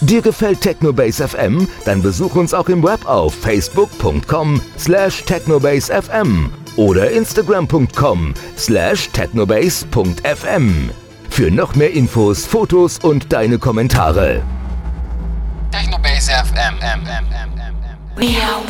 Dir gefällt Technobase FM? Dann besuch uns auch im Web auf facebook.com/technobasefm oder instagram.com/technobase.fm. Für noch mehr Infos, Fotos und deine Kommentare. Technobase FM. We are